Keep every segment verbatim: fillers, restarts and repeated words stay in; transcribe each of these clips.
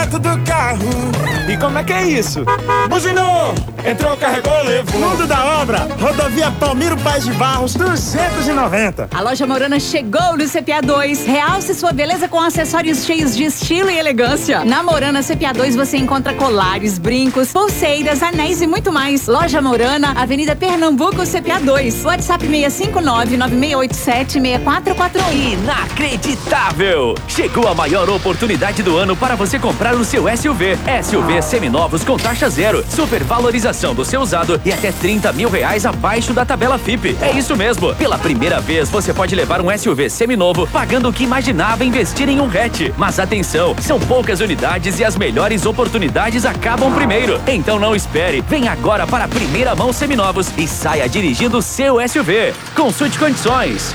dentro do carro. E como é que é isso? Buzinou, entrou, carregou, levou. Mundo da obra, rodovia Palmiro Paz de Barros, duzentos e noventa. A loja Morana chegou no C P A dois. Realce sua beleza com acessórios cheios de estilo e elegância. Na Morana C P A dois você encontra colares, brincos, pulseiras, anéis e muito mais. Loja Morana, Avenida Pernambuco, C P A dois. WhatsApp seis cinco nove, nove seis oito sete, seis quatro quatro um. Inacreditável! Chegou a maior oportunidade do ano para você comprar o seu S U V. S U V seminovos com taxa zero, supervalorização do seu usado e até trinta mil reais abaixo da tabela F I P. É isso mesmo. Pela primeira vez você pode levar um S U V seminovo pagando o que imaginava investir em um hatch. Mas atenção, são poucas unidades e as melhores oportunidades acabam primeiro. Então não espere. Vem agora para a Primeira Mão Seminovos e saia dirigindo o seu S U V. Consulte condições.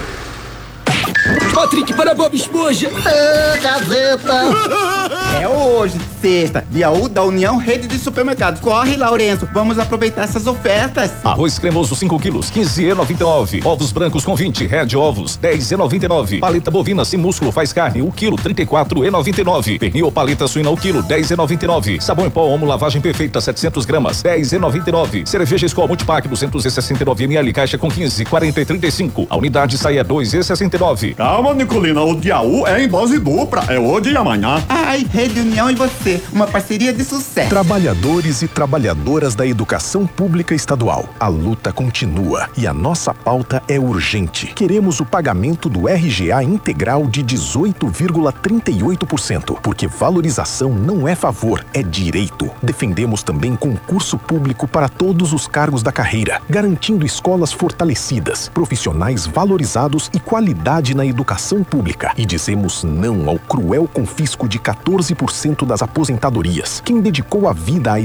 Patrick para Bob Esponja. É, Gazeta. É hoje, sexta, dia um da União Rede de Supermercados. Corre, Lourenço, vamos aproveitar essas ofertas. Arroz cremoso cinco quilos, quinze reais e noventa e nove. Ovos brancos com vinte, Red Ovos, dez reais e noventa e nove. Paleta bovina sem músculo faz carne, o quilo, trinta e quatro reais e noventa e nove. Pernil ou paleta suína, o quilo, dez reais e noventa e nove. Sabão em pó Omo lavagem perfeita, setecentos gramas, dez reais e noventa e nove. Cerveja Skol Multipack, duzentos e sessenta e nove mililitros, caixa com quinze, quarenta e trinta e cinco. A unidade sai a dois reais e sessenta e nove. Calma, Nicolina, o dia um é em dose dupla, é hoje e amanhã. Ai, Rede União e você, uma parceria de sucesso. Trabalhadores e trabalhadoras da educação pública estadual. A luta continua e a nossa pauta é urgente. Queremos o pagamento do R G A integral de dezoito vírgula trinta e oito por cento, porque valorização não é favor, é direito. Defendemos também concurso público para todos os cargos da carreira, garantindo escolas fortalecidas, profissionais valorizados e qualidade na educação pública. E dizemos não ao cruel confisco de quatorze por cento das aposentadorias. Quem dedicou a vida à